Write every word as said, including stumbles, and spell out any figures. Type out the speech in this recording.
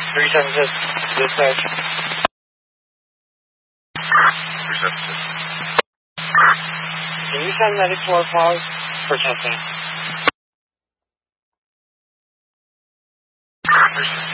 three seven six, dispatch. three seven six. Can you send medics to our pause for testing? three six